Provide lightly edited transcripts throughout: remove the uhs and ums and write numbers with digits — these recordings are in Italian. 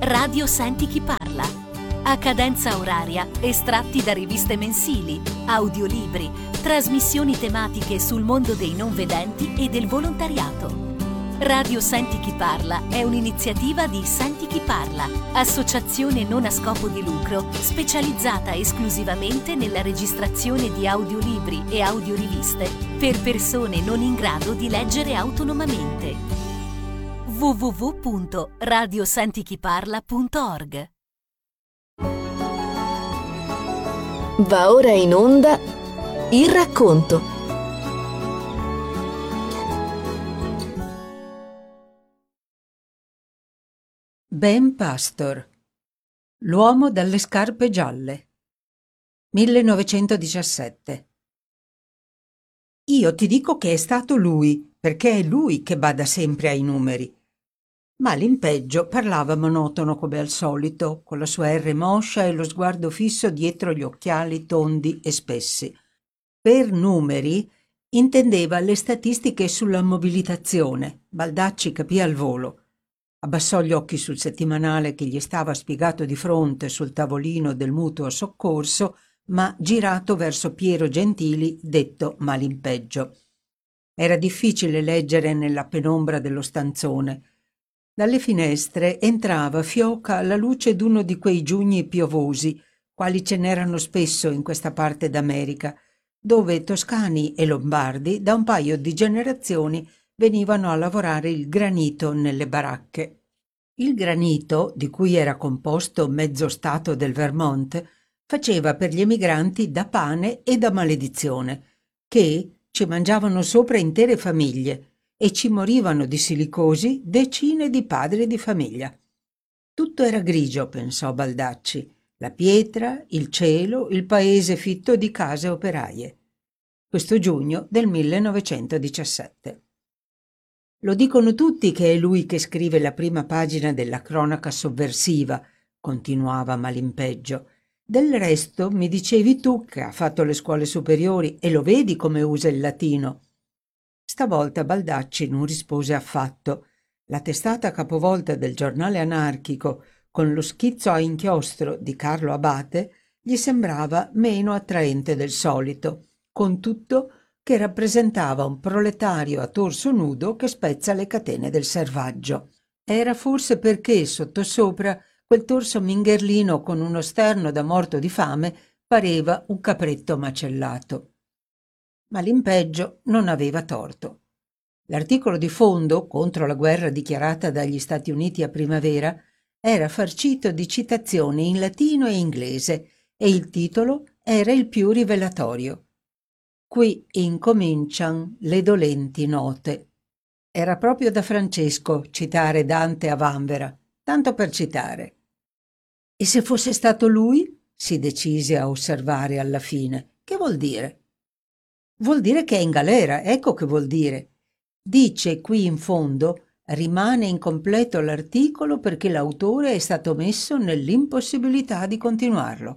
Radio Senti chi parla. A cadenza oraria, estratti da riviste mensili, audiolibri, trasmissioni tematiche sul mondo dei non vedenti e del volontariato. Radio Senti chi parla è un'iniziativa di Senti chi parla, associazione non a scopo di lucro specializzata esclusivamente nella registrazione di audiolibri e audioriviste per persone non in grado di leggere autonomamente. www.radiosentichiparla.org. Va ora in onda il racconto. Ben Pastor, l'uomo dalle scarpe gialle, 1917. Io ti dico che è stato lui, perché è lui che bada sempre ai numeri. Ma l'impeggio parlava monotono come al solito, con la sua R moscia e lo sguardo fisso dietro gli occhiali tondi e spessi. Per numeri intendeva le statistiche sulla mobilitazione. Baldacci capì al volo. Abbassò gli occhi sul settimanale che gli stava spiegato di fronte sul tavolino del mutuo soccorso, ma girato verso Piero Gentili, detto Malimpeggio. Era difficile leggere nella penombra dello stanzone. Dalle finestre entrava fioca la luce d'uno di quei giugni piovosi, quali ce n'erano spesso in questa parte d'America, dove toscani e lombardi da un paio di generazioni venivano a lavorare il granito nelle baracche. Il granito, di cui era composto mezzo stato del Vermont, faceva per gli emigranti da pane e da maledizione, che ci mangiavano sopra intere famiglie e ci morivano di silicosi decine di padri di famiglia. Tutto era grigio, pensò Baldacci, la pietra, il cielo, il paese fitto di case operaie. Questo giugno del 1917. Lo dicono tutti che è lui che scrive la prima pagina della cronaca sovversiva, continuava Malimpeggio. Del resto mi dicevi tu che ha fatto le scuole superiori e lo vedi come usa il latino. Stavolta Baldacci non rispose affatto. La testata capovolta del giornale anarchico con lo schizzo a inchiostro di Carlo Abate gli sembrava meno attraente del solito, con tutto che rappresentava un proletario a torso nudo che spezza le catene del servaggio. Era forse perché sottosopra quel torso mingherlino con uno sterno da morto di fame pareva un capretto macellato. Ma l'impeggio non aveva torto. L'articolo di fondo contro la guerra dichiarata dagli Stati Uniti a primavera era farcito di citazioni in latino e inglese e il titolo era il più rivelatorio. Qui incomincian le dolenti note. Era proprio da Francesco citare Dante a vanvera, tanto per citare. E se fosse stato lui? Si decise a osservare alla fine. Che vuol dire? Vuol dire che è in galera, ecco che vuol dire. Dice qui in fondo, rimane incompleto l'articolo perché l'autore è stato messo nell'impossibilità di continuarlo.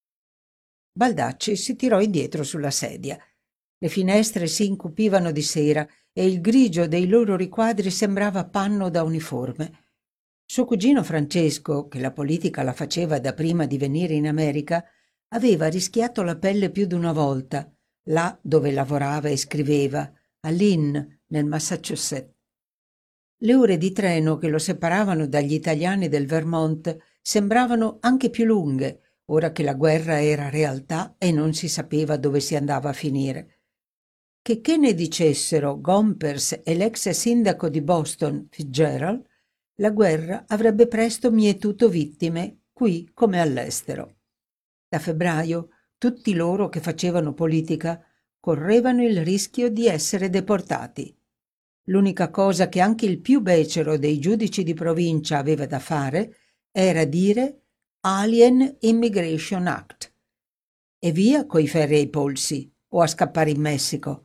Baldacci si tirò indietro sulla sedia. Le finestre si incupivano di sera e il grigio dei loro riquadri sembrava panno da uniforme. Suo cugino Francesco, che la politica la faceva da prima di venire in America, aveva rischiato la pelle più d'una volta, là dove lavorava e scriveva, a Lynn, nel Massachusetts. Le ore di treno che lo separavano dagli italiani del Vermont sembravano anche più lunghe, ora che la guerra era realtà e non si sapeva dove si andava a finire. Che ne dicessero Gompers e l'ex sindaco di Boston, Fitzgerald, la guerra avrebbe presto mietuto vittime, qui come all'estero. Da febbraio tutti loro che facevano politica correvano il rischio di essere deportati. L'unica cosa che anche il più becero dei giudici di provincia aveva da fare era dire Alien Immigration Act e via coi ferri ai polsi o a scappare in Messico.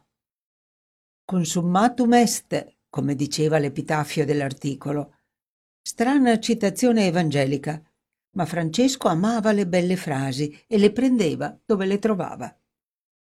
Consummatum est, come diceva l'epitaffio dell'articolo. Strana citazione evangelica, ma Francesco amava le belle frasi e le prendeva dove le trovava.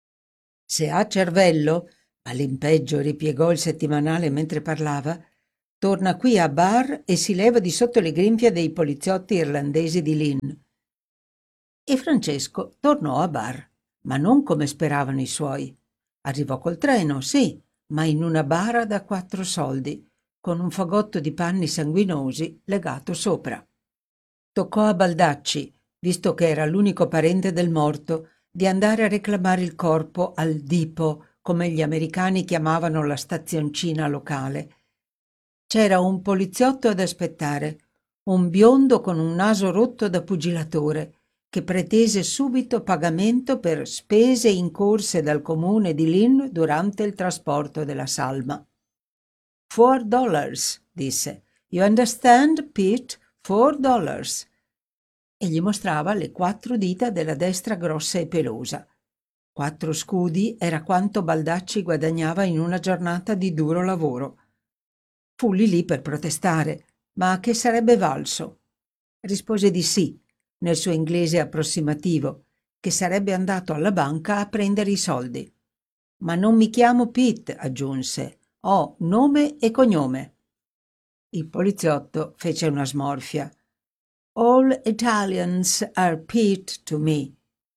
Se ha cervello, Malimpeggio ripiegò il settimanale mentre parlava, Torna qui a Bar e si leva di sotto le grinfie dei poliziotti irlandesi di Lynn. E Francesco tornò a Bar, ma non come speravano i suoi. Arrivò col treno, sì, ma in una bara da 4 soldi, con un fagotto di panni sanguinosi legato sopra. Toccò a Baldacci, visto che era l'unico parente del morto, di andare a reclamare il corpo al Depot, come gli americani chiamavano la stazioncina locale. C'era un poliziotto ad aspettare, un biondo con un naso rotto da pugilatore, che pretese subito pagamento per spese incorse dal comune di Lynn durante il trasporto della salma. $4, disse. You understand, Pete? $4. E gli mostrava le 4 dita della destra grossa e pelosa. 4 scudi era quanto Baldacci guadagnava in una giornata di duro lavoro. Fu lì per protestare, ma che sarebbe valso? Rispose di sì, nel suo inglese approssimativo, che sarebbe andato alla banca a prendere i soldi. Ma non mi chiamo Pete, aggiunse. Ho nome e cognome. Il poliziotto fece una smorfia. All Italians are Pete to me.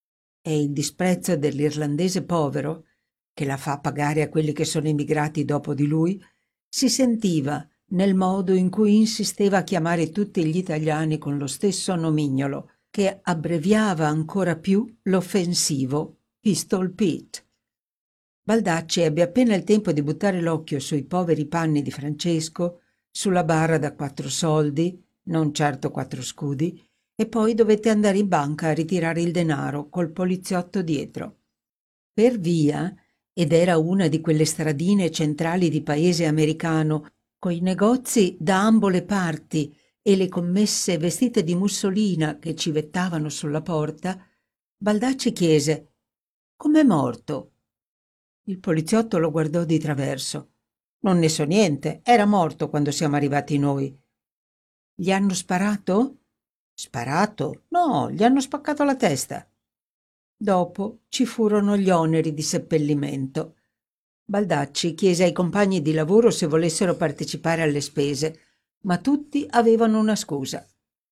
E il disprezzo dell'irlandese povero, che la fa pagare a quelli che sono emigrati dopo di lui, si sentiva nel modo in cui insisteva a chiamare tutti gli italiani con lo stesso nomignolo, che abbreviava ancora più l'offensivo Pistol Pete. Baldacci ebbe appena il tempo di buttare l'occhio sui poveri panni di Francesco, sulla bara da 4 soldi, non certo 4 scudi, e poi dovette andare in banca a ritirare il denaro col poliziotto dietro. Per via, ed era una di quelle stradine centrali di paese americano, coi negozi da ambo le parti e le commesse vestite di mussolina che civettavano sulla porta, Baldacci chiese: «Com'è morto?» Il poliziotto lo guardò di traverso. «Non ne so niente, era morto quando siamo arrivati noi». «Gli hanno sparato?» «Sparato? No, gli hanno spaccato la testa». Dopo ci furono gli oneri di seppellimento. Baldacci chiese ai compagni di lavoro se volessero partecipare alle spese, ma tutti avevano una scusa.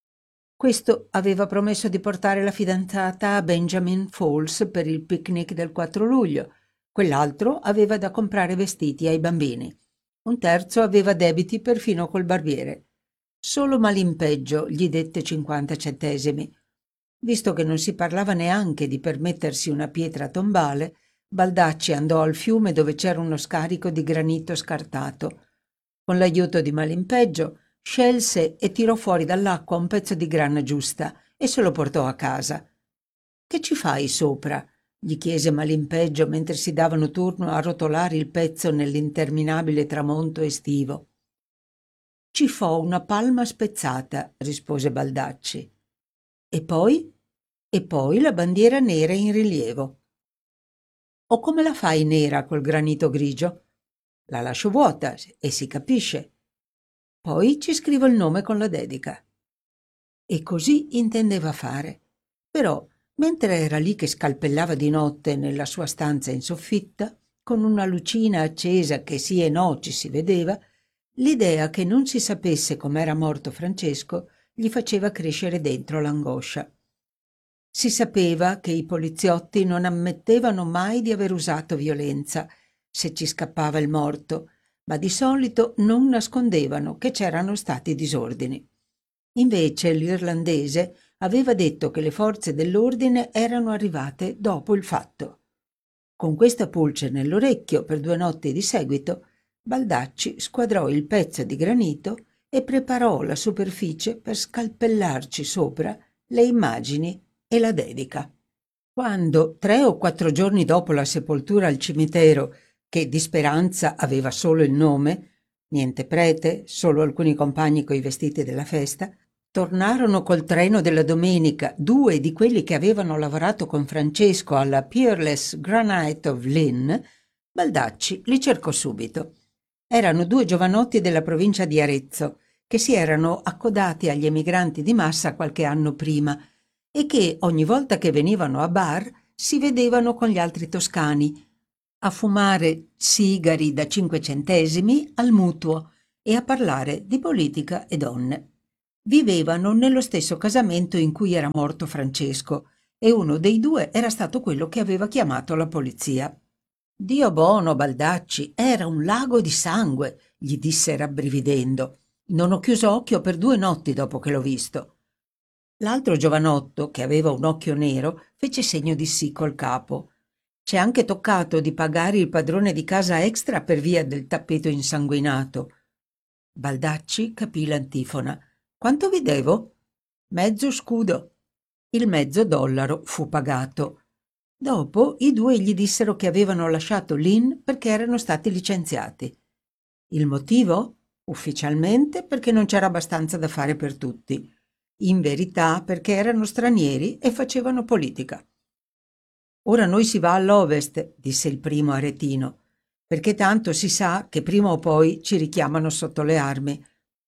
Questo aveva promesso di portare la fidanzata a Benjamin Falls per il picnic del 4 luglio, quell'altro aveva da comprare vestiti ai bambini, un terzo aveva debiti perfino col barbiere. Solo Malimpeggio gli dette 50 centesimi. Visto che non si parlava neanche di permettersi una pietra tombale, Baldacci andò al fiume dove c'era uno scarico di granito scartato. Con l'aiuto di Malimpeggio scelse e tirò fuori dall'acqua un pezzo di grana giusta e se lo portò a casa. «Che ci fai sopra?» gli chiese Malimpeggio mentre si davano turno a rotolare il pezzo nell'interminabile tramonto estivo. «Ci fo una palma spezzata», rispose Baldacci. «E poi?» «E poi la bandiera nera in rilievo». «O come la fai nera col granito grigio?» «La lascio vuota e si capisce. Poi ci scrivo il nome con la dedica». E così intendeva fare. Però, mentre era lì che scalpellava di notte nella sua stanza in soffitta, con una lucina accesa che sì e no ci si vedeva, l'idea che non si sapesse com'era morto Francesco gli faceva crescere dentro l'angoscia. Si sapeva che i poliziotti non ammettevano mai di aver usato violenza se ci scappava il morto, ma di solito non nascondevano che c'erano stati disordini. Invece l'irlandese aveva detto che le forze dell'ordine erano arrivate dopo il fatto. Con questa pulce nell'orecchio per 2 notti di seguito, Baldacci squadrò il pezzo di granito e preparò la superficie per scalpellarci sopra le immagini e la dedica. Quando, 3 o 4 giorni dopo la sepoltura al cimitero, che di Speranza aveva solo il nome, niente prete, solo alcuni compagni coi vestiti della festa, tornarono col treno della domenica 2 di quelli che avevano lavorato con Francesco alla Peerless Granite of Lynn, Baldacci li cercò subito. Erano 2 giovanotti della provincia di Arezzo, che si erano accodati agli emigranti di massa qualche anno prima e che ogni volta che venivano a Bar si vedevano con gli altri toscani a fumare sigari da 5 centesimi al mutuo e a parlare di politica e donne. Vivevano nello stesso casamento in cui era morto Francesco e uno dei due era stato quello che aveva chiamato la polizia. «Dio buono, Baldacci, era un lago di sangue», gli disse rabbrividendo. «Non ho chiuso occhio per 2 notti dopo che l'ho visto». L'altro giovanotto, che aveva un occhio nero, fece segno di sì col capo. «C'è anche toccato di pagare il padrone di casa extra per via del tappeto insanguinato». Baldacci capì l'antifona. «Quanto vi devo?» «Mezzo scudo». Il $0,50 fu pagato. Dopo i due gli dissero che avevano lasciato Lynn perché erano stati licenziati. Il motivo? Ufficialmente perché non c'era abbastanza da fare per tutti. In verità perché erano stranieri e facevano politica. «Ora noi si va all'Ovest», disse il primo aretino, «perché tanto si sa che prima o poi ci richiamano sotto le armi».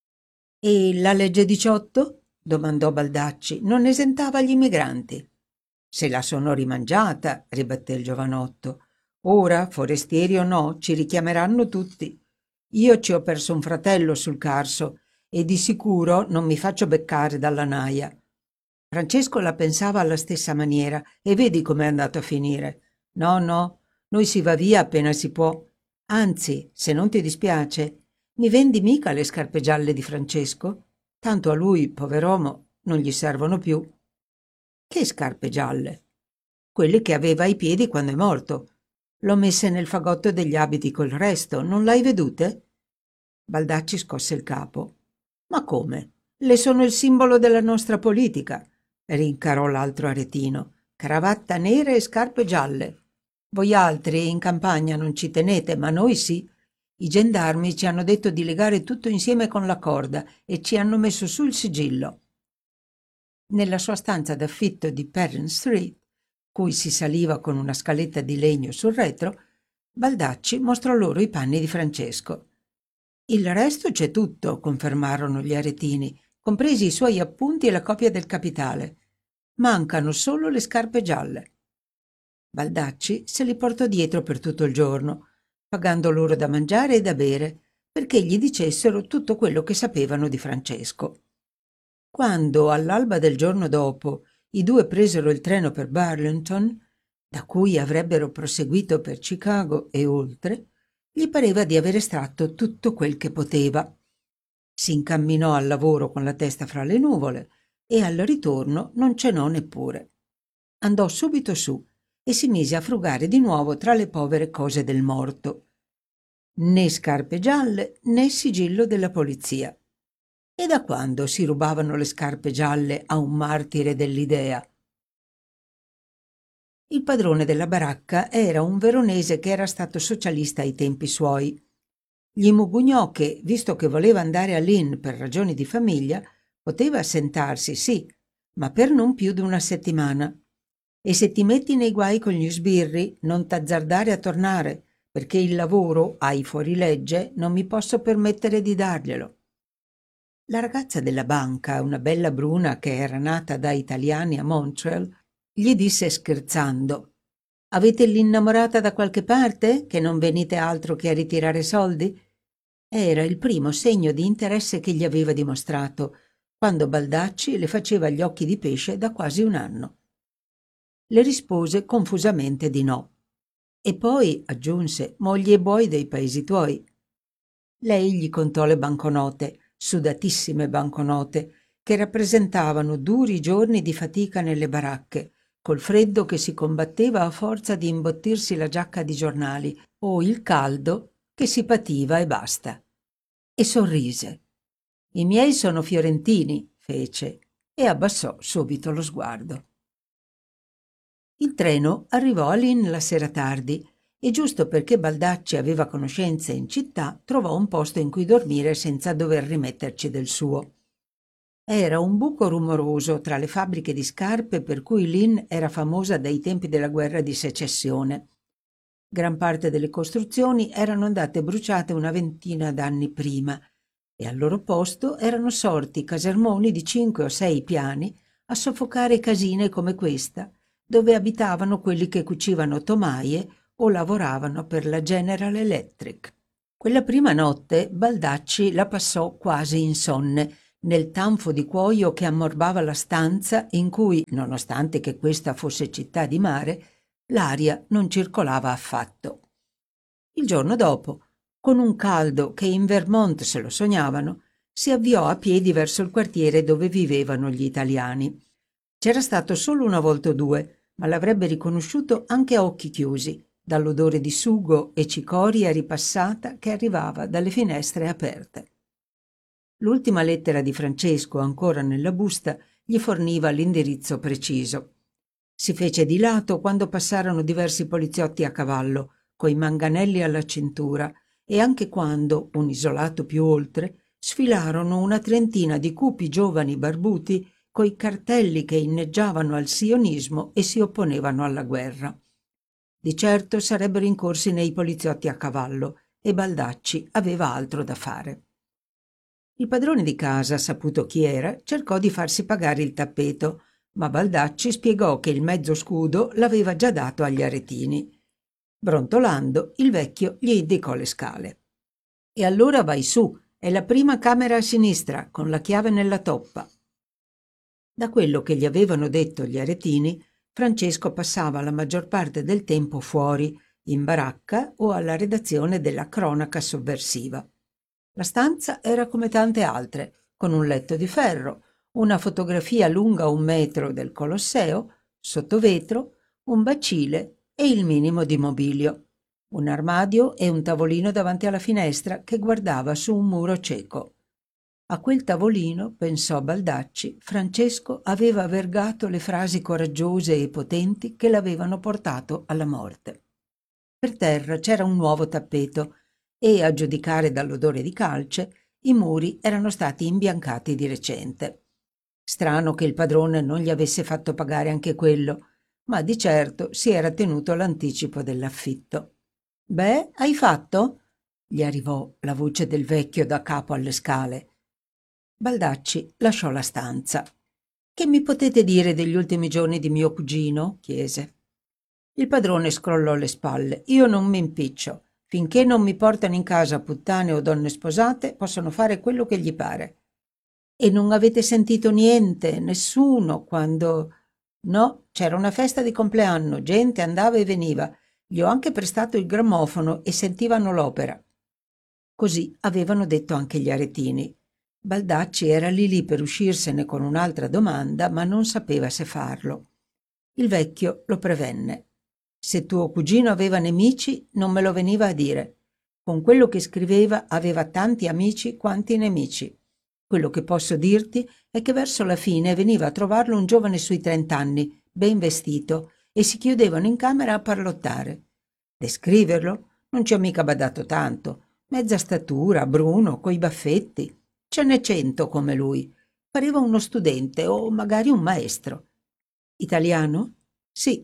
«E la legge 18?» domandò Baldacci. «Non esentava gli immigranti?» «Se la sono rimangiata», ribatté il giovanotto. «Ora, forestieri o no, ci richiameranno tutti. Io ci ho perso un fratello sul Carso e di sicuro non mi faccio beccare dalla naia». Francesco la pensava alla stessa maniera e vedi com'è andato a finire. «No, no, noi si va via appena si può. Anzi, se non ti dispiace, mi vendi mica le scarpe gialle di Francesco? Tanto a lui, pover'uomo, non gli servono più». «Che scarpe gialle?» «Quelle che aveva ai piedi quando è morto. L'ho messe nel fagotto degli abiti col resto, non l'hai vedute?» Baldacci scosse il capo. «Ma come? Le sono il simbolo della nostra politica», rincarò l'altro aretino. «Cravatta nera e scarpe gialle. Voi altri in campagna non ci tenete, ma noi sì. I gendarmi ci hanno detto di legare tutto insieme con la corda e ci hanno messo su il sigillo». Nella sua stanza d'affitto di Perrin Street, cui si saliva con una scaletta di legno sul retro, Baldacci mostrò loro i panni di Francesco. «Il resto c'è tutto», confermarono gli aretini, compresi i suoi appunti e la copia del capitale. «Mancano solo le scarpe gialle». Baldacci se li portò dietro per tutto il giorno, pagando loro da mangiare e da bere, perché gli dicessero tutto quello che sapevano di Francesco. Quando, all'alba del giorno dopo, i due presero il treno per Burlington, da cui avrebbero proseguito per Chicago e oltre, gli pareva di aver estratto tutto quel che poteva. Si incamminò al lavoro con la testa fra le nuvole e al ritorno non cenò neppure. Andò subito su e si mise a frugare di nuovo tra le povere cose del morto. Né scarpe gialle né sigillo della polizia. E da quando si rubavano le scarpe gialle a un martire dell'idea? Il padrone della baracca era un veronese che era stato socialista ai tempi suoi. Gli mugugnò che, visto che voleva andare a Lynn per ragioni di famiglia, poteva assentarsi, sì, ma per non più di 1 settimana. «E se ti metti nei guai con gli sbirri, non t'azzardare a tornare, perché il lavoro, ai fuorilegge, non mi posso permettere di darglielo». La ragazza della banca, una bella bruna che era nata da italiani a Montreal, gli disse scherzando: «Avete l'innamorata da qualche parte, che non venite altro che a ritirare soldi?» Era il primo segno di interesse che gli aveva dimostrato, quando Baldacci le faceva gli occhi di pesce da quasi 1 anno. Le rispose confusamente di no. «E poi», aggiunse, «mogli e buoi dei paesi tuoi». Lei gli contò le banconote, sudatissime banconote, che rappresentavano duri giorni di fatica nelle baracche, col freddo che si combatteva a forza di imbottirsi la giacca di giornali, o il caldo che si pativa e basta. E sorrise. «I miei sono fiorentini», fece, e abbassò subito lo sguardo. Il treno arrivò a Lynn la sera tardi e giusto perché Baldacci aveva conoscenze in città trovò un posto in cui dormire senza dover rimetterci del suo. Era un buco rumoroso tra le fabbriche di scarpe per cui Lynn era famosa dai tempi della guerra di secessione. Gran parte delle costruzioni erano andate bruciate una ventina d'anni prima e al loro posto erano sorti casermoni di 5 o 6 piani a soffocare casine come questa, dove abitavano quelli che cucivano tomaie o lavoravano per la General Electric. Quella prima notte Baldacci la passò quasi insonne, nel tanfo di cuoio che ammorbava la stanza in cui, nonostante che questa fosse città di mare, l'aria non circolava affatto. Il giorno dopo, con un caldo che in Vermont se lo sognavano, si avviò a piedi verso il quartiere dove vivevano gli italiani. C'era stato solo una volta o due, ma l'avrebbe riconosciuto anche a occhi chiusi, dall'odore di sugo e cicoria ripassata che arrivava dalle finestre aperte. L'ultima lettera di Francesco, ancora nella busta, gli forniva l'indirizzo preciso. Si fece di lato quando passarono diversi poliziotti a cavallo, coi manganelli alla cintura, e anche quando, un isolato più oltre, sfilarono una trentina di cupi giovani barbuti coi cartelli che inneggiavano al sionismo e si opponevano alla guerra. Di certo sarebbero incorsi nei poliziotti a cavallo e Baldacci aveva altro da fare. Il padrone di casa, saputo chi era, cercò di farsi pagare il tappeto, ma Baldacci spiegò che il mezzo scudo l'aveva già dato agli aretini. Brontolando, il vecchio gli indicò le scale. «E allora vai su, è la prima camera a sinistra, con la chiave nella toppa». Da quello che gli avevano detto gli aretini, Francesco passava la maggior parte del tempo fuori, in baracca o alla redazione della Cronaca Sovversiva. La stanza era come tante altre, con un letto di ferro, una fotografia lunga 1 metro del Colosseo, sotto vetro, un bacile e il minimo di mobilio, un armadio e un tavolino davanti alla finestra che guardava su un muro cieco. A quel tavolino, pensò Baldacci, Francesco aveva vergato le frasi coraggiose e potenti che l'avevano portato alla morte. Per terra c'era un nuovo tappeto e, a giudicare dall'odore di calce, i muri erano stati imbiancati di recente. Strano che il padrone non gli avesse fatto pagare anche quello, ma di certo si era tenuto l'anticipo dell'affitto. «Beh, hai fatto?» gli arrivò la voce del vecchio da capo alle scale. Baldacci lasciò la stanza. «Che mi potete dire degli ultimi giorni di mio cugino?» chiese. Il padrone scrollò le spalle. «Io non mi impiccio. Finché non mi portano in casa puttane o donne sposate, possono fare quello che gli pare». «E non avete sentito niente, nessuno, quando...» «No, c'era una festa di compleanno, gente andava e veniva. Gli ho anche prestato il grammofono e sentivano l'opera». Così avevano detto anche gli aretini. Baldacci era lì per uscirsene con un'altra domanda, ma non sapeva se farlo. Il vecchio lo prevenne. «Se tuo cugino aveva nemici, non me lo veniva a dire. Con quello che scriveva aveva tanti amici quanti nemici. Quello che posso dirti è che verso la fine veniva a trovarlo un giovane sui 30 anni, ben vestito, e si chiudevano in camera a parlottare. Descriverlo? Non ci ho mica badato tanto. Mezza statura, bruno, coi baffetti. Ce n'è 100 come lui. Pareva uno studente o magari un maestro. Italiano? Sì».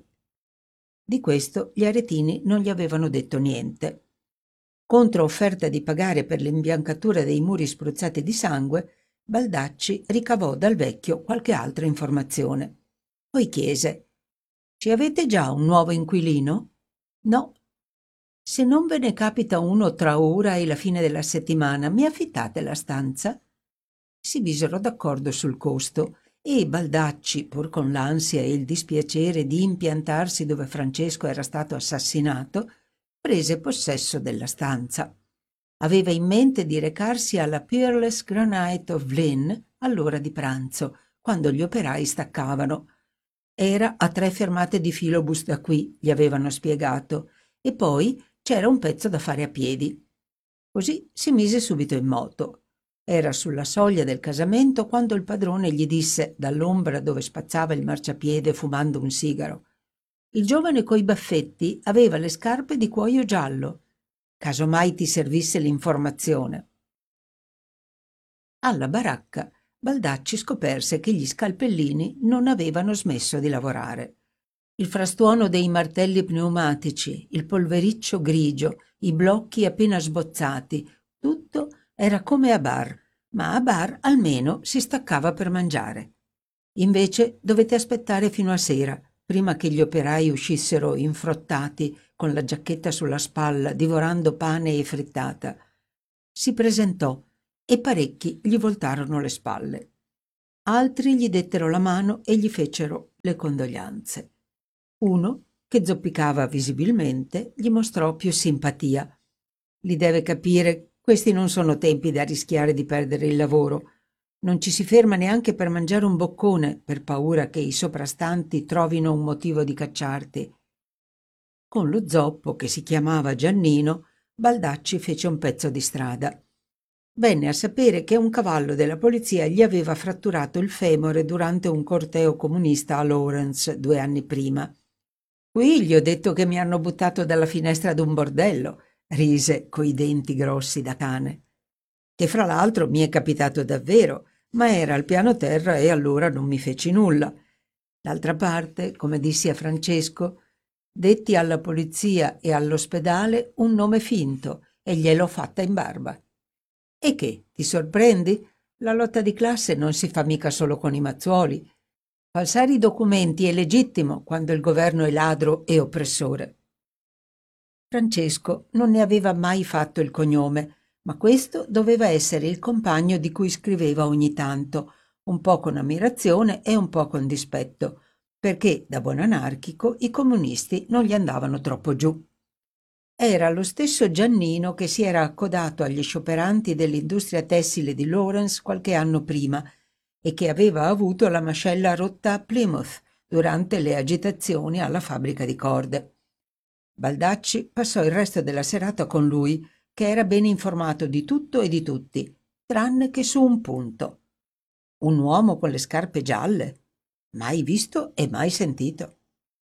Di questo gli aretini non gli avevano detto niente. Contro offerta di pagare per l'imbiancatura dei muri spruzzati di sangue, Baldacci ricavò dal vecchio qualche altra informazione. Poi chiese: «Ci avete già un nuovo inquilino?» «No». «Se non ve ne capita uno tra ora e la fine della settimana, mi affittate la stanza?» Si misero d'accordo sul costo e Baldacci, pur con l'ansia e il dispiacere di impiantarsi dove Francesco era stato assassinato, prese possesso della stanza. Aveva in mente di recarsi alla Peerless Granite of Lynn all'ora di pranzo, quando gli operai staccavano. Era a 3 fermate di filobus da qui, gli avevano spiegato, e poi c'era un pezzo da fare a piedi. Così si mise subito in moto. Era sulla soglia del casamento quando il padrone gli disse, dall'ombra dove spazzava il marciapiede fumando un sigaro: «Il giovane coi baffetti aveva le scarpe di cuoio giallo. Caso mai ti servisse l'informazione». Alla baracca Baldacci scoperse che gli scalpellini non avevano smesso di lavorare. Il frastuono dei martelli pneumatici, il polvericcio grigio, i blocchi appena sbozzati, tutto era come a bar, ma a bar almeno si staccava per mangiare. Invece dovette aspettare fino a sera, prima che gli operai uscissero infrottati, con la giacchetta sulla spalla, divorando pane e frittata. Si presentò e parecchi gli voltarono le spalle. Altri gli dettero la mano e gli fecero le condoglianze. Uno, che zoppicava visibilmente, gli mostrò più simpatia. Li deve capire, questi non sono tempi da rischiare di perdere il lavoro. Non ci si ferma neanche per mangiare un boccone, per paura che i soprastanti trovino un motivo di cacciarti. Con lo zoppo, che si chiamava Giannino, Baldacci fece un pezzo di strada. Venne a sapere che un cavallo della polizia gli aveva fratturato il femore durante un corteo comunista a Lawrence 2 anni prima. «Qui gli ho detto che mi hanno buttato dalla finestra d'un bordello», rise coi denti grossi da cane. «Che fra l'altro mi è capitato davvero, ma era al piano terra e allora non mi feci nulla. D'altra parte, come dissi a Francesco, detti alla polizia e all'ospedale un nome finto e gliel'ho fatta in barba. E che, ti sorprendi? La lotta di classe non si fa mica solo con i mazzuoli. Falsare i documenti è legittimo quando il governo è ladro e oppressore». Francesco non ne aveva mai fatto il cognome, ma questo doveva essere il compagno di cui scriveva ogni tanto, un po' con ammirazione e un po' con dispetto, perché da buon anarchico i comunisti non gli andavano troppo giù. Era lo stesso Giannino che si era accodato agli scioperanti dell'industria tessile di Lawrence qualche anno prima e che aveva avuto la mascella rotta a Plymouth durante le agitazioni alla fabbrica di corde. Baldacci passò il resto della serata con lui, che era ben informato di tutto e di tutti, tranne che su un punto. Un uomo con le scarpe gialle? Mai visto e mai sentito.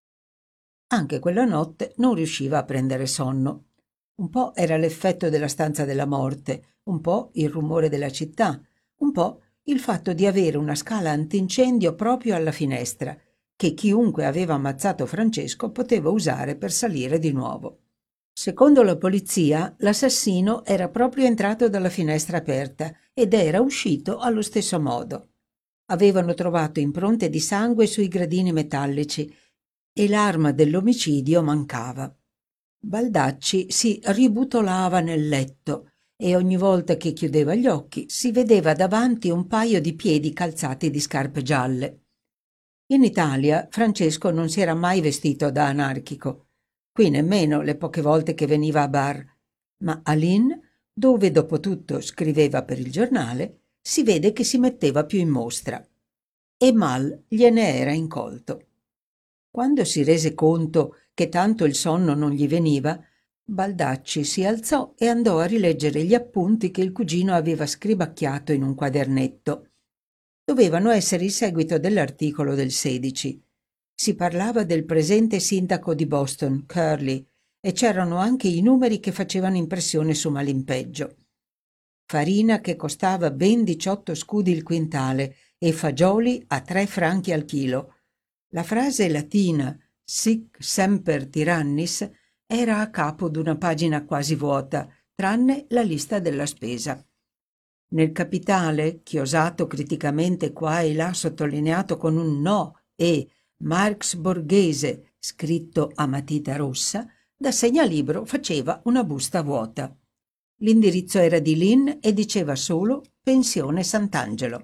Anche quella notte non riusciva a prendere sonno. Un po' era l'effetto della stanza della morte, un po' il rumore della città, un po' il fatto di avere una scala antincendio proprio alla finestra, che chiunque aveva ammazzato Francesco poteva usare per salire di nuovo. Secondo la polizia, l'assassino era proprio entrato dalla finestra aperta ed era uscito allo stesso modo. Avevano trovato impronte di sangue sui gradini metallici e l'arma dell'omicidio mancava. Baldacci si ributolava nel letto e ogni volta che chiudeva gli occhi si vedeva davanti un paio di piedi calzati di scarpe gialle. In Italia Francesco non si era mai vestito da anarchico, qui nemmeno le poche volte che veniva a bar, ma a Lynn, dove dopo tutto scriveva per il giornale, si vede che si metteva più in mostra. E mal gliene era incolto. Quando si rese conto che tanto il sonno non gli veniva, Baldacci si alzò e andò a rileggere gli appunti che il cugino aveva scribacchiato in un quadernetto. Dovevano essere il seguito dell'articolo del 16. Si parlava del presente sindaco di Boston, Curley, e c'erano anche i numeri che facevano impressione su Malimpeggio. Farina che costava ben 18 scudi il quintale e fagioli a 3 franchi al chilo. La frase latina «Sic semper tyrannis» era a capo d'una pagina quasi vuota, tranne la lista della spesa. Nel capitale, chiosato criticamente qua e là sottolineato con un no e Marx Borghese scritto a matita rossa, da segnalibro faceva una busta vuota. L'indirizzo era di Lynn e diceva solo Pensione Sant'Angelo.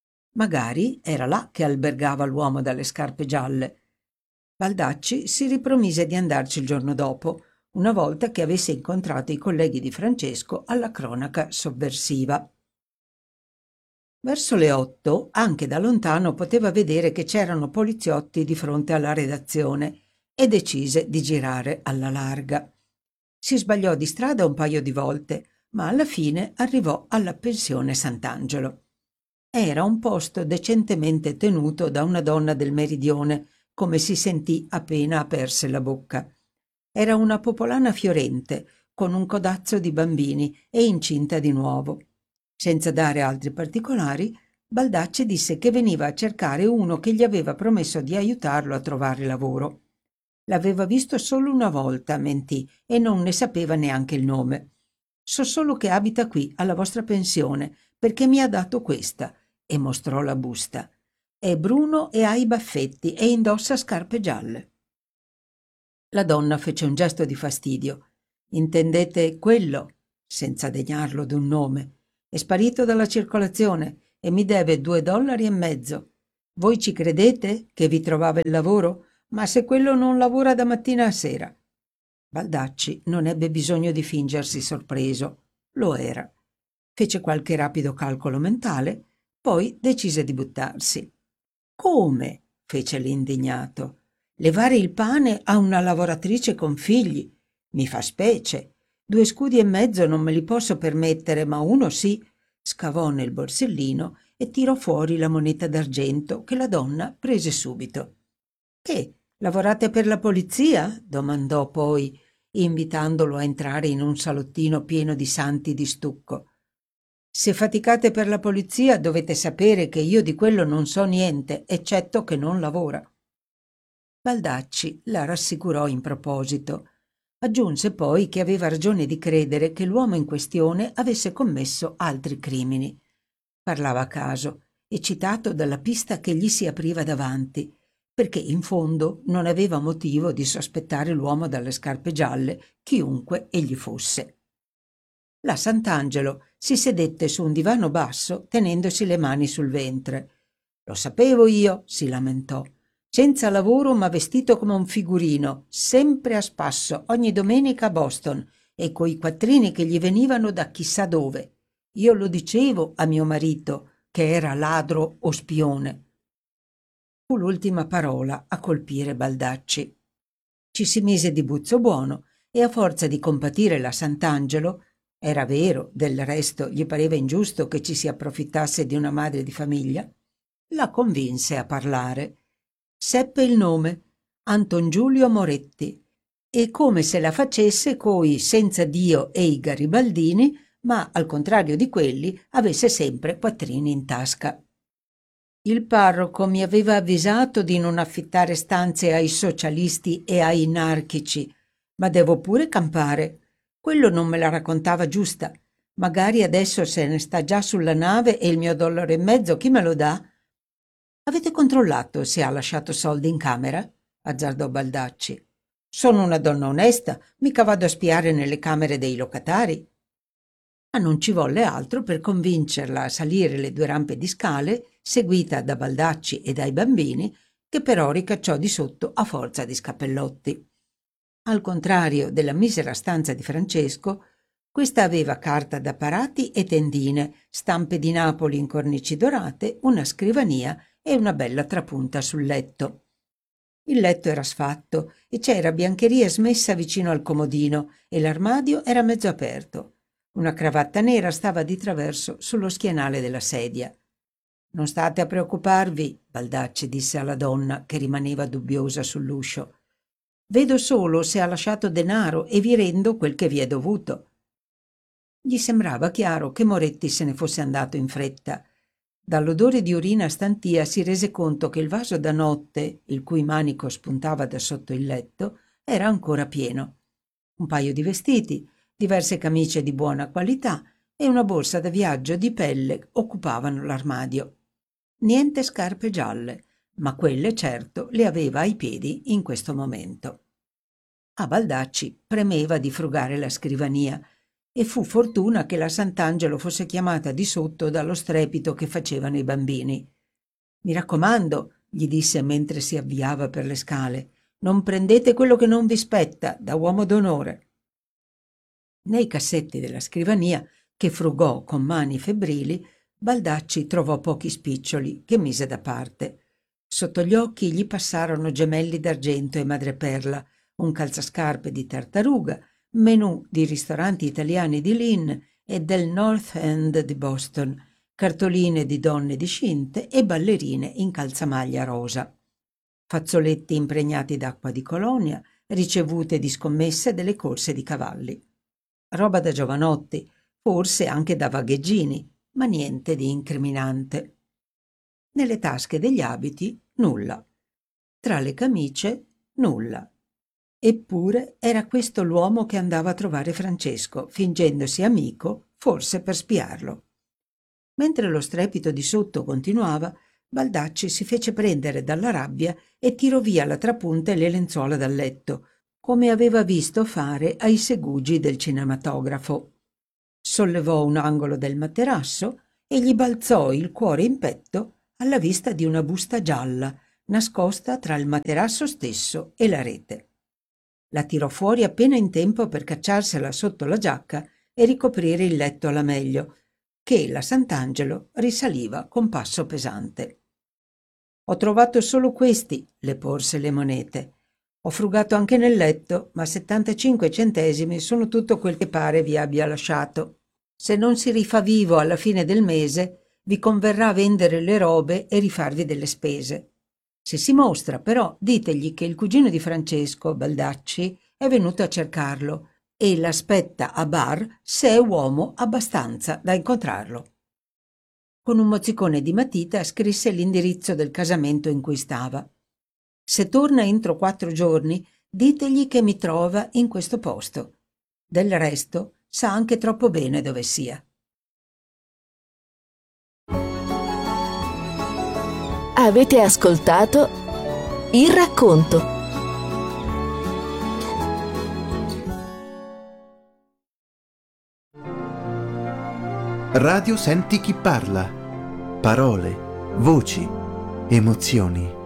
Magari era là che albergava l'uomo dalle scarpe gialle. Baldacci si ripromise di andarci il giorno dopo, una volta che avesse incontrato i colleghi di Francesco alla cronaca sovversiva. Verso le 8, anche da lontano poteva vedere che c'erano poliziotti di fronte alla redazione e decise di girare alla larga. Si sbagliò di strada un paio di volte, ma alla fine arrivò alla pensione Sant'Angelo. Era un posto decentemente tenuto da una donna del meridione, come si sentì appena aperse la bocca. Era una popolana fiorente, con un codazzo di bambini e incinta di nuovo. Senza dare altri particolari, Baldacci disse che veniva a cercare uno che gli aveva promesso di aiutarlo a trovare lavoro. L'aveva visto solo una volta, mentì, e non ne sapeva neanche il nome. «So solo che abita qui, alla vostra pensione, perché mi ha dato questa», e mostrò la busta. «È bruno e ha i baffetti e indossa scarpe gialle». La donna fece un gesto di fastidio. Intendete quello? Senza degnarlo d'un nome. È sparito dalla circolazione e mi deve 2,5 dollari. Voi ci credete che vi trovava il lavoro? Ma se quello non lavora da mattina a sera. Baldacci non ebbe bisogno di fingersi sorpreso. Lo era. Fece qualche rapido calcolo mentale, poi decise di buttarsi. Come? Fece l'indignato. Levare il pane a una lavoratrice con figli? Mi fa specie. 2,5 scudi non me li posso permettere, ma uno sì. Scavò nel borsellino e tirò fuori la moneta d'argento che la donna prese subito. Che? Lavorate per la polizia? Domandò poi, invitandolo a entrare in un salottino pieno di santi di stucco. Se faticate per la polizia dovete sapere che io di quello non so niente, eccetto che non lavora. Baldacci la rassicurò in proposito. Aggiunse poi che aveva ragione di credere che l'uomo in questione avesse commesso altri crimini. Parlava a caso, eccitato dalla pista che gli si apriva davanti, perché in fondo non aveva motivo di sospettare l'uomo dalle scarpe gialle, chiunque egli fosse. La Sant'Angelo si sedette su un divano basso tenendosi le mani sul ventre. Lo sapevo io, si lamentò. Senza lavoro m'ha vestito come un figurino, sempre a spasso, ogni domenica a Boston, e coi quattrini che gli venivano da chissà dove. Io lo dicevo a mio marito, che era ladro o spione. Fu l'ultima parola a colpire Baldacci. Ci si mise di buzzo buono e a forza di compatire la Sant'Angelo, era vero, del resto gli pareva ingiusto che ci si approfittasse di una madre di famiglia, la convinse a parlare. Seppe il nome, Anton Giulio Moretti, e come se la facesse coi senza Dio e i garibaldini, ma al contrario di quelli avesse sempre quattrini in tasca. Il parroco mi aveva avvisato di non affittare stanze ai socialisti e ai anarchici, ma devo pure campare. Quello non me la raccontava giusta. Magari adesso se ne sta già sulla nave e il mio 1,5 chi me lo dà? Avete controllato se ha lasciato soldi in camera? Azzardò Baldacci. Sono una donna onesta, mica vado a spiare nelle camere dei locatari. Ma non ci volle altro per convincerla a salire le 2 rampe di scale, seguita da Baldacci e dai bambini, che però ricacciò di sotto a forza di scappellotti. Al contrario della misera stanza di Francesco, questa aveva carta da parati e tendine, stampe di Napoli in cornici dorate, una scrivania e una bella trapunta sul letto. Il letto era sfatto e c'era biancheria smessa vicino al comodino e l'armadio era mezzo aperto. Una cravatta nera stava di traverso sullo schienale della sedia. «Non state a preoccuparvi», Baldacci disse alla donna che rimaneva dubbiosa sull'uscio. «Vedo solo se ha lasciato denaro e vi rendo quel che vi è dovuto». Gli sembrava chiaro che Moretti se ne fosse andato in fretta. Dall'odore di urina stantia si rese conto che il vaso da notte, il cui manico spuntava da sotto il letto, era ancora pieno. Un paio di vestiti, diverse camicie di buona qualità e una borsa da viaggio di pelle occupavano l'armadio. Niente scarpe gialle, ma quelle certo le aveva ai piedi in questo momento. A Baldacci premeva di frugare la scrivania e fu fortuna che la Sant'Angelo fosse chiamata di sotto dallo strepito che facevano i bambini. «Mi raccomando», gli disse mentre si avviava per le scale, «non prendete quello che non vi spetta, da uomo d'onore». Nei cassetti della scrivania, che frugò con mani febbrili, Baldacci trovò pochi spiccioli che mise da parte. Sotto gli occhi gli passarono gemelli d'argento e madreperla, un calzascarpe di tartaruga, menù di ristoranti italiani di Lynn e del North End di Boston, cartoline di donne discinte e ballerine in calzamaglia rosa. Fazzoletti impregnati d'acqua di colonia, ricevute di scommesse delle corse di cavalli. Roba da giovanotti, forse anche da vagheggini, ma niente di incriminante. Nelle tasche degli abiti nulla. Tra le camicie nulla. Eppure era questo l'uomo che andava a trovare Francesco, fingendosi amico, forse per spiarlo. Mentre lo strepito di sotto continuava, Baldacci si fece prendere dalla rabbia e tirò via la trapunta e le lenzuola dal letto, come aveva visto fare ai segugi del cinematografo. Sollevò un angolo del materasso e gli balzò il cuore in petto alla vista di una busta gialla nascosta tra il materasso stesso e la rete. La tirò fuori appena in tempo per cacciarsela sotto la giacca e ricoprire il letto alla meglio, che la Sant'Angelo risaliva con passo pesante. «Ho trovato solo questi», le porse le monete. «Ho frugato anche nel letto, ma 75 centesimi sono tutto quel che pare vi abbia lasciato. Se non si rifà vivo alla fine del mese, vi converrà vendere le robe e rifarvi delle spese. Se si mostra, però, ditegli che il cugino di Francesco, Baldacci, è venuto a cercarlo e l'aspetta a bar se è uomo abbastanza da incontrarlo». Con un mozzicone di matita scrisse l'indirizzo del casamento in cui stava. «Se torna entro 4 giorni, ditegli che mi trova in questo posto. Del resto sa anche troppo bene dove sia». Avete ascoltato Il racconto. Radio Senti chi parla. Parole, voci, emozioni.